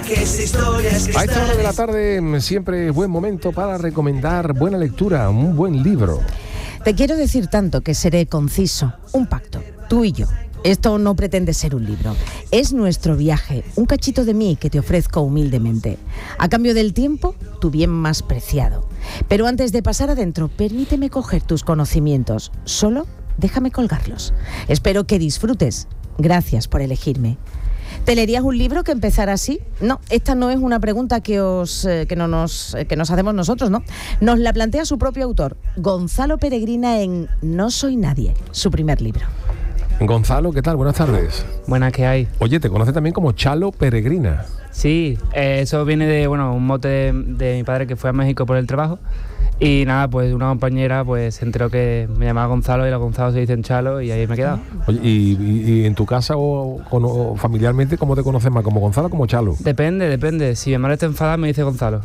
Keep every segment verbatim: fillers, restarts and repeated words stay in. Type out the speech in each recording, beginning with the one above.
A esta hora de la tarde siempre es buen momento para recomendar buena lectura, un buen libro. Te quiero decir tanto que seré conciso. Un pacto, tú y yo. Esto no pretende ser un libro. Es nuestro viaje, un cachito de mí que te ofrezco humildemente. A cambio del tiempo, tu bien más preciado. Pero antes de pasar adentro, permíteme coger tus conocimientos. Solo déjame colgarlos. Espero que disfrutes. Gracias por elegirme. ¿Te leerías un libro que empezara así? No, esta no es una pregunta que, os, eh, que, no nos, eh, que nos hacemos nosotros, ¿no? Nos la plantea su propio autor, Gonzalo Peregrina, en No soy nadie, su primer libro. Gonzalo, ¿qué tal? Buenas tardes. Buenas, ¿qué hay? Oye, te conoce también como Chalo Peregrina. Sí, eh, eso viene de, bueno, un mote de, de mi padre que fue a México por el trabajo. Y nada, pues una compañera pues se enteró que me llamaba Gonzalo y los Gonzalo se dicen Chalo y ahí me he quedado. Oye, ¿y, y, y en tu casa o, o, o familiarmente cómo te conoces más? ¿Como Gonzalo o como Chalo? Depende, depende. Si mi madre está enfadada me dice Gonzalo.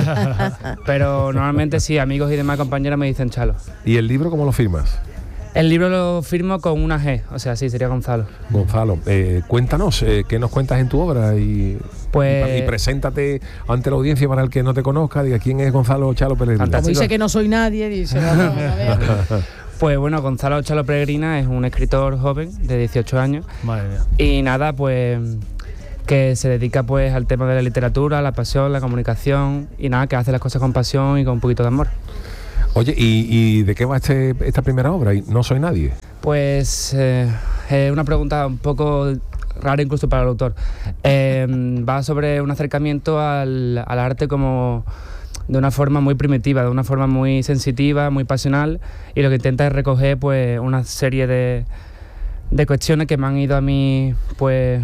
Pero normalmente sí, amigos y demás compañeras me dicen Chalo. ¿Y el libro cómo lo firmas? El libro lo firmo con una G, o sea, sí, sería Gonzalo. Gonzalo, eh, cuéntanos, eh, ¿qué nos cuentas en tu obra? Y, pues, y, y preséntate ante la audiencia para el que no te conozca, diga quién es Gonzalo Chalo Peregrina. Como dice que no soy nadie, dice... No, no, a ver. Pues bueno, Gonzalo Chalo Peregrina es un escritor joven de dieciocho años. Madre mía. Y nada, pues que se dedica pues al tema de la literatura, la pasión, la comunicación y nada, que hace las cosas con pasión y con un poquito de amor. Oye, ¿y, y de qué va este, esta primera obra? ¿No soy nadie? Pues eh, es una pregunta un poco rara incluso para el autor. Eh, va sobre un acercamiento al, al arte como de una forma muy primitiva, de una forma muy sensitiva, muy pasional, y lo que intenta es recoger pues una serie de, de cuestiones que me han ido a mí pues...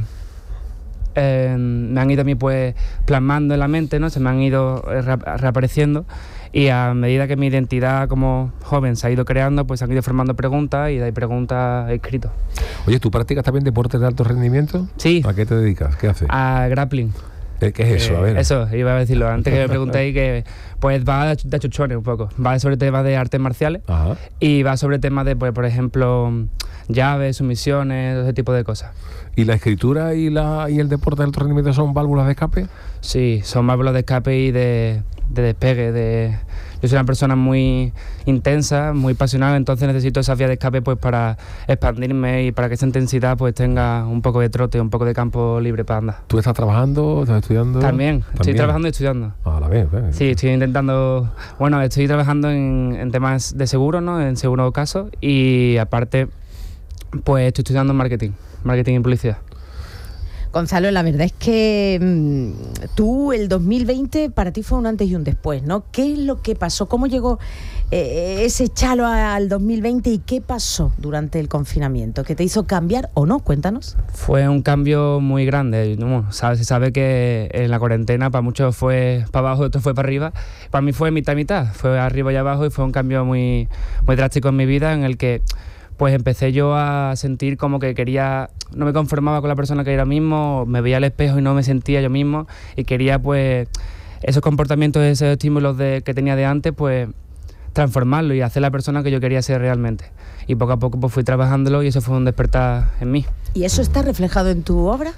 Eh, me han ido a mí pues plasmando en la mente, ¿no? Se me han ido reapareciendo y a medida que mi identidad como joven se ha ido creando, pues se han ido formando preguntas y de ahí preguntas he escrito. Oye, ¿tú practicas también deportes de alto rendimiento? Sí. ¿A qué te dedicas? ¿Qué haces? A grappling. ¿Qué es eso? A ver. Eso, iba a decirlo antes que me preguntéis, que pues va de chuchones un poco, va sobre temas de artes marciales. Ajá. Y va sobre temas de, pues, por ejemplo, llaves, sumisiones, ese tipo de cosas. ¿Y la escritura y la y el deporte de alto rendimiento son válvulas de escape? Sí, son válvulas de escape y de, de despegue. De... Yo soy una persona muy intensa, muy pasional, entonces necesito esa vía de escape pues para expandirme y para que esa intensidad pues tenga un poco de trote, un poco de campo libre para andar. ¿Tú estás trabajando? ¿Estás estudiando? También, ¿También? estoy trabajando y estudiando. Ah, la vez, vez. Sí, estoy intentando, bueno, estoy trabajando en, en temas de seguro, ¿no? En seguro caso, y aparte pues estoy estudiando marketing, marketing y publicidad. Gonzalo, la verdad es que mmm, tú, el dos mil veinte, para ti fue un antes y un después, ¿no? ¿Qué es lo que pasó? ¿Cómo llegó eh, ese Chalo al dos mil veinte y qué pasó durante el confinamiento? ¿Qué te hizo cambiar o no? Cuéntanos. Fue un cambio muy grande. ¿No? Se sabe que en la cuarentena para muchos fue para abajo, otros fue para arriba. Para mí fue mitad y mitad. Fue arriba y abajo y fue un cambio muy, muy drástico en mi vida en el que pues empecé yo a sentir como que quería, no me conformaba con la persona que era mismo, me veía al espejo y no me sentía yo mismo y quería pues esos comportamientos, esos estímulos de, que tenía de antes, pues transformarlo y hacer la persona que yo quería ser realmente. Y poco a poco pues fui trabajándolo y eso fue un despertar en mí. ¿Y eso está reflejado en tu obra?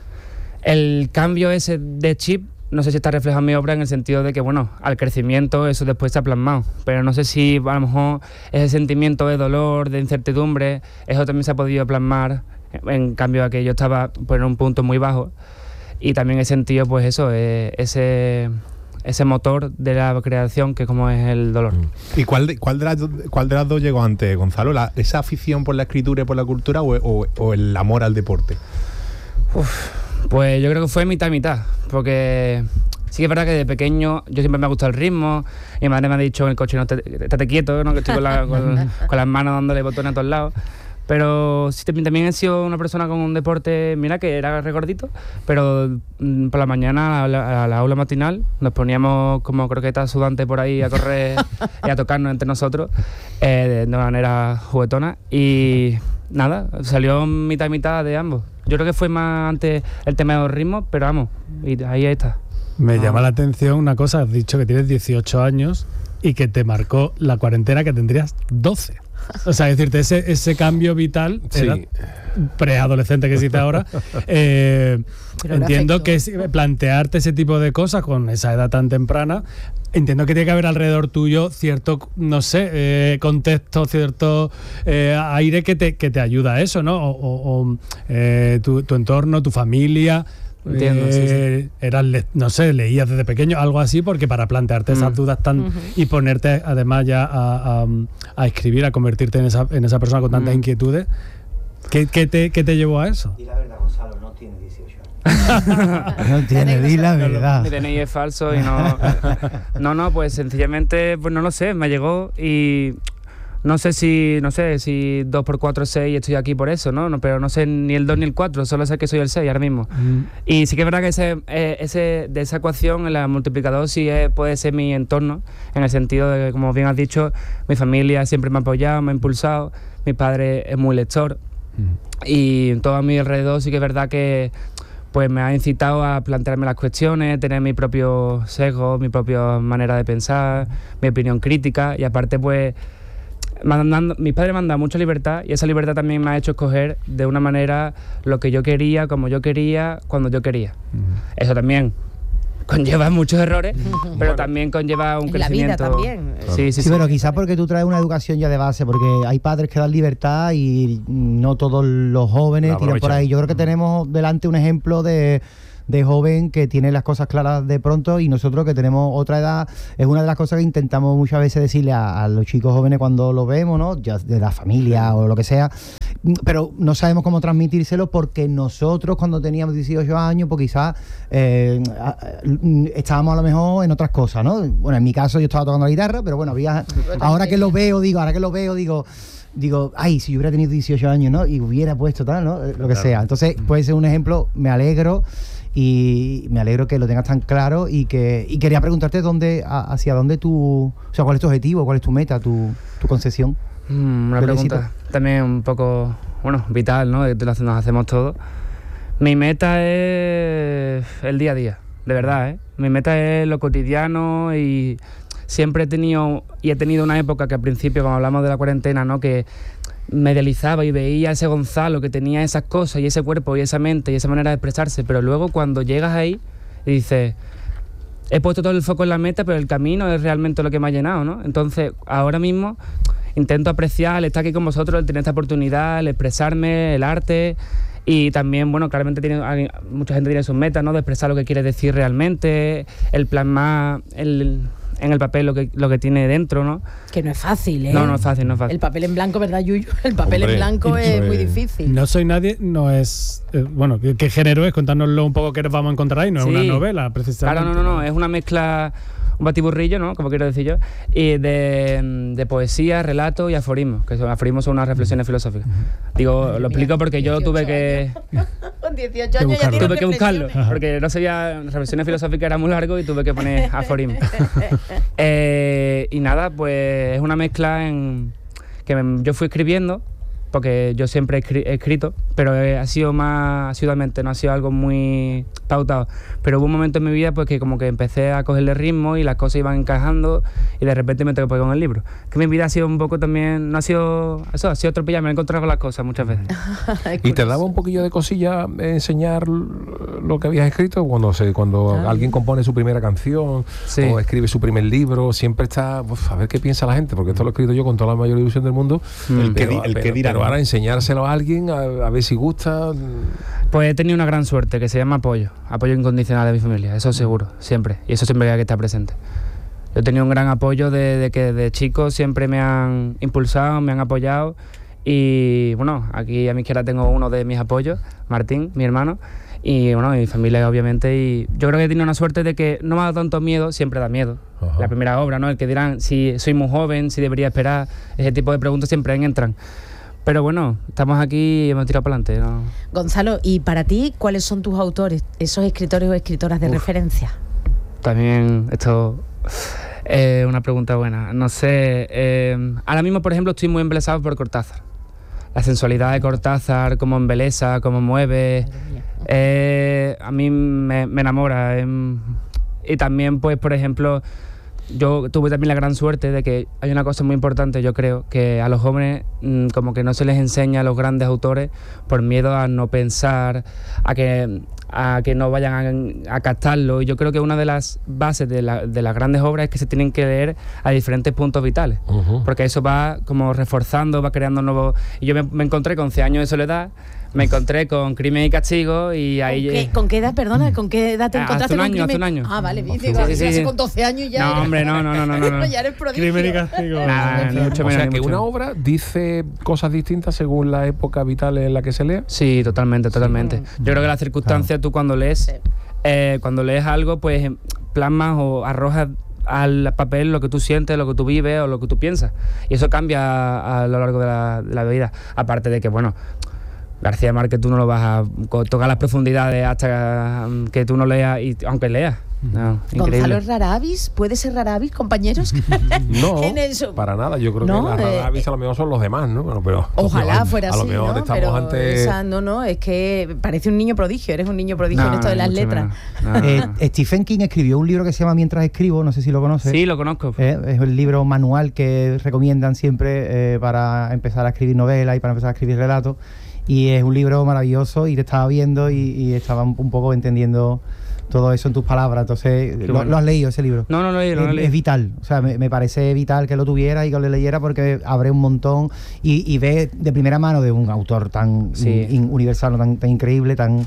El cambio ese de chip, no sé si está reflejado en mi obra en el sentido de que, bueno, al crecimiento eso después se ha plasmado, pero no sé si a lo mejor ese sentimiento de dolor, de incertidumbre, eso también se ha podido plasmar, en cambio a que yo estaba pues, en un punto muy bajo y también he sentido pues eso, eh, ese, ese motor de la creación que como es el dolor. ¿Y cuál de, cuál de, las, cuál de las dos llegó antes, Gonzalo? ¿La, ¿Esa afición por la escritura y por la cultura o, o, o el amor al deporte? Uf. Pues yo creo que fue mitad y mitad, porque sí que es verdad que de pequeño yo siempre me ha gustado el ritmo, mi madre me ha dicho en el coche, no, estate quieto, ¿no? Que estoy con, la, con, con las manos dándole botones a todos lados, pero sí, también he sido una persona con un deporte, mira que era regordito, pero mm, por la mañana a la, a la aula matinal nos poníamos como croquetas sudantes por ahí a correr y a tocarnos entre nosotros eh, de una manera juguetona y nada, salió mitad y mitad de ambos. Yo creo que fue más antes el tema de los ritmos, pero vamos, y ahí está. Me ah. llama la atención una cosa, has dicho que tienes dieciocho años y que te marcó la cuarentena que tendrías doce. O sea, decirte, ese, ese cambio vital, Sí. edad preadolescente que existe ahora, eh, Pero era entiendo que afectuoso. es- plantearte ese tipo de cosas con esa edad tan temprana, entiendo que tiene que haber alrededor tuyo cierto, no sé, eh, contexto, cierto eh, aire que te, que te ayuda a eso, ¿no? O, o- o, eh, tu, tu entorno, tu familia. Entiendo, sí, eh, eras le- no sé, leías desde pequeño, algo así, porque para plantearte esas Mm. dudas tan Ujú. y ponerte además ya a, a- a escribir, a convertirte en esa, en esa persona con tantas Mm. inquietudes, ¿qué, qué te, qué te llevó a eso? Y la verdad, Gonzalo, no tiene dieciocho años. No tiene, di la verdad. Mi D N I es falso y no... No, no, pues sencillamente, pues no lo sé, me llegó y... No sé si, no sé, si dos por cuatro es seis y estoy aquí por eso, ¿no? No, pero no sé ni el dos ni el cuatro, solo sé que soy el seis ahora mismo. Y sí que es verdad que ese, eh, ese, de esa ecuación, el multiplicador sí es- puede ser mi entorno, en el sentido de que, como bien has dicho, mi familia siempre me ha apoyado, me ha impulsado, mi padre es muy lector y todo a mi alrededor sí que es verdad que pues me ha incitado a plantearme las cuestiones, tener mi propio sesgo, mi propia manera de pensar, mi opinión crítica y aparte pues me han dado- mis padres me han dado mucha libertad y esa libertad también me ha hecho escoger de una manera lo que yo quería, como yo quería, cuando yo quería. Eso también conlleva muchos errores, pero también conlleva un En la vida crecimiento. también. Sí, sí, Sí, sí. pero quizás porque tú traes una educación ya de base, porque hay padres que dan libertad y no todos los jóvenes La tiran por aprovechan. ahí. Yo creo que tenemos delante un ejemplo de, de joven que tiene las cosas claras de pronto y nosotros que tenemos otra edad, es una de las cosas que intentamos muchas veces decirle a, a los chicos jóvenes cuando los vemos, ¿no? Ya de la familia o lo que sea, pero no sabemos cómo transmitírselo porque nosotros cuando teníamos dieciocho años, pues quizás eh, a- a- estábamos a lo mejor en otras cosas, ¿no? Bueno, en mi caso yo estaba tocando la guitarra, pero bueno, había, ahora que lo veo, digo, ahora que lo veo, digo, digo, ay, si yo hubiera tenido dieciocho años, ¿no? Y hubiera puesto tal, ¿no? Lo que sea. Entonces, puede ser un ejemplo, me alegro y me alegro que lo tengas tan claro y que y quería preguntarte dónde, a- hacia dónde tú, o sea, cuál es tu objetivo, cuál es tu meta, tu, tu concepción. Mm, una Felicito. pregunta también un poco, bueno, vital, ¿no? Que lo hace- nos hacemos todos. Mi meta es el día a día, de verdad, ¿eh? Mi meta es lo cotidiano y siempre he tenido, y he tenido una época que al principio, cuando hablamos de la cuarentena, ¿no? Que me idealizaba y veía a ese Gonzalo que tenía esas cosas y ese cuerpo y esa mente y esa manera de expresarse, pero luego cuando llegas ahí y dices, he puesto todo el foco en la meta, pero el camino es realmente lo que me ha llenado, ¿no? Entonces, ahora mismo intento apreciar el estar aquí con vosotros, el tener esta oportunidad, el expresarme, el arte y también, bueno, claramente tiene, alguien- mucha gente tiene sus metas, ¿no? De expresar lo que quiere decir realmente, el plasmar el, en el papel lo que, lo que tiene dentro, ¿no? Que no es fácil, ¿eh? No, no es fácil, no es fácil. El papel en blanco, ¿verdad, Yuyu? El papel Hombre, en blanco eso es muy es- difícil. No soy nadie, no es... eh, bueno, ¿qué, qué género es? Contárnoslo un poco qué nos vamos a encontrar ahí, no Sí. es una novela, precisamente. Claro, no, no, no, es una mezcla, un batiburrillo, ¿no? Como quiero decir yo, y de, de poesía, relato y aforismo, que son, aforismos son unas reflexiones filosóficas. Digo, lo explico porque yo tuve que... Con dieciocho Que años ya buscarlo. tienes Tuve que buscarlo, reflexiones. porque no sabía, reflexiones filosóficas era muy largo y tuve que poner aforismo. Eh, y nada, pues es una mezcla en que me- yo fui escribiendo, porque yo siempre he, escri- he escrito, pero eh, ha sido más asiduamente, no ha sido algo muy pautado. Pero hubo un momento en mi vida pues que como que empecé a cogerle ritmo y las cosas iban encajando y de repente me tocó con el libro. Que mi vida ha sido un poco también, no ha sido, eso, ha sido atropellada, me he encontrado con las cosas muchas veces. ¿Y te daba un poquillo de cosilla enseñar lo que habías escrito? Cuando se, cuando Ah. alguien compone su primera canción Sí. o escribe su primer libro, siempre está, uf, a ver qué piensa la gente, porque esto lo he escrito yo con toda la mayor ilusión del mundo. Mm. El que Pero, di- el que pero- dirán. pero ahora enseñárselo a alguien, a, a ver si gusta. Pues he tenido una gran suerte que se llama apoyo, apoyo incondicional de mi familia, eso seguro, siempre, y eso siempre hay que estar presente. Yo he tenido un gran apoyo de, de que de chicos siempre me han impulsado, me han apoyado y bueno, aquí a mi izquierda tengo uno de mis apoyos, Martín, mi hermano, y bueno, mi familia obviamente, y yo creo que he tenido una suerte de que no me ha dado tanto miedo, siempre da miedo. Ajá. La primera obra, ¿no? El que dirán si soy muy joven, si debería esperar, ese tipo de preguntas siempre entran. Pero bueno, estamos aquí y hemos tirado para adelante, ¿no? Gonzalo, ¿y para ti cuáles son tus autores, esos escritores o escritoras de Uf. referencia? También esto es una pregunta buena. No sé, eh, ahora mismo, por ejemplo, estoy muy embelesado por Cortázar. La sensualidad de Cortázar, cómo embelesa, cómo mueve, eh, a mí me, me enamora. em, y también, pues, por ejemplo, yo tuve también la gran suerte de que hay una cosa muy importante, yo creo, que a los jóvenes mmm, como que no se les enseña a los grandes autores por miedo a no pensar, a que, a que no vayan a, a captarlo. Y yo creo que una de las bases de, la, de las grandes obras es que se tienen que leer a diferentes puntos vitales, uh-huh. porque eso va como reforzando, va creando nuevos... Y yo me, me encontré con cien años de soledad, me encontré con Crimen y Castigo y ahí... ¿Con qué, ¿con qué edad, perdona? ¿Con qué edad te encontraste hace un con año, Crimen? Hace un año. Ah, vale, sí, dice, sí, sí, sí. con doce años ya... No, eres... hombre, no, no, no, no, no. ya eres prodigio. Crimen y Castigo. Nah, ni mucho O menos, sea, ni que mucho. una obra dice cosas distintas según la época vital en la que se lea. Sí, totalmente, totalmente. Sí. Yo creo que las circunstancias, claro. tú cuando lees, sí. eh, cuando lees algo, pues plasmas o arrojas al papel lo que tú sientes, lo que tú vives o lo que tú piensas. Y eso cambia a, a lo largo de la, de la vida. Aparte de que, bueno... García Márquez tú no lo vas a tocar las profundidades hasta que tú no leas, y aunque leas. No, Gonzalo es raravis, ¿puede ser raravis, compañeros? No, para nada. Yo creo no, que las raravis eh, a lo mejor son los demás, ¿no? Bueno, pero ojalá fuera así, a lo mejor ¿no? estamos pero ante... esa, no, no, es que parece un niño prodigio, eres un niño prodigio no, en esto no, de las letras. No, eh, Stephen King escribió un libro que se llama Mientras escribo, no sé si lo conoces. Sí, lo conozco. Eh, es el libro manual que recomiendan siempre eh, para empezar a escribir novelas y para empezar a escribir relatos. Y es un libro maravilloso y te estaba viendo y, y estaba un, un poco entendiendo todo eso en tus palabras. Entonces, lo, bueno. ¿lo has leído ese libro? No, no lo he leído. Es, no lo es vital. O sea, me, me parece vital que lo tuviera y que lo leyera porque abre un montón y, y ves de primera mano de un autor tan sí. in, universal, tan, tan increíble, tan...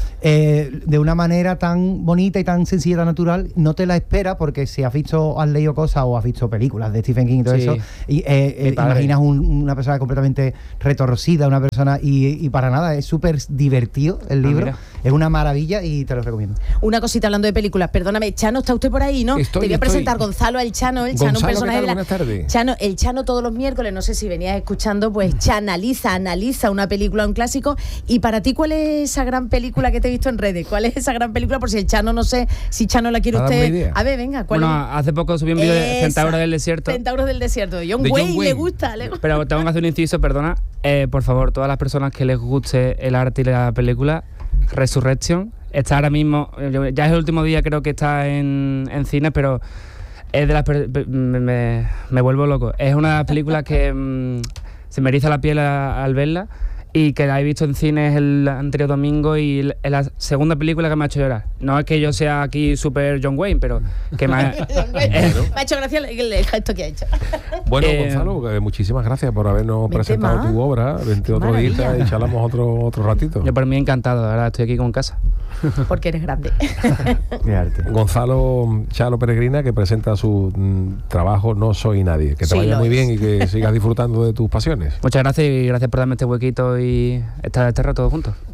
Eh, de una manera tan bonita y tan sencilla, tan natural, no te la espera porque si has visto, has leído cosas o has visto películas de Stephen King y todo sí. eso, y, eh, eh, imaginas un, una persona completamente retorcida, una persona y, y para nada, es súper divertido el libro, ah, es una maravilla y te lo recomiendo. Una cosita hablando de películas, perdóname, Chano, ¿está usted por ahí, no? Estoy, te voy a estoy. presentar Gonzalo el Chano, el Chano, Gonzalo, un personaje ¿qué tal? de la... Buenas tardes. Chano, el Chano todos los miércoles, no sé si venías escuchando, pues chanaliza, analiza una película, un clásico, y para ti, ¿cuál es esa gran película que te he visto en redes? ¿Cuál es esa gran película? Por si el Chano, no sé, si Chano la quiere usted... A ver, venga, ¿cuál bueno, es? hace poco subí un vídeo de Centauros del Desierto. Centauros del Desierto. John Wayne le gusta. Le... Pero tengo que hacer un inciso, perdona. Eh, por favor, todas las personas que les guste el arte y la película, Resurrection, está ahora mismo, ya es el último día, creo que está en, en cines, pero es de las... Me, me, me vuelvo loco. Es una de las películas que mmm, se me eriza la piel a, al verla. Y que la he visto en cines el anterior domingo y es la segunda película que me ha hecho llorar. No es que yo sea aquí super John Wayne, pero que me ha, eh, me ha hecho gracia el, el gesto que ha hecho. Bueno, eh, Gonzalo, eh, muchísimas gracias por habernos presentado más. tu obra. Vente otro día y charlamos otro, otro ratito. Yo por mí encantado, ahora estoy aquí con casa. Porque eres grande. Gonzalo Chalo Peregrina, que presenta su mm, trabajo No Soy Nadie. Que te sí, vaya muy es. bien y que sigas disfrutando de tus pasiones. Muchas gracias y gracias por darme este huequito y estar este rato juntos.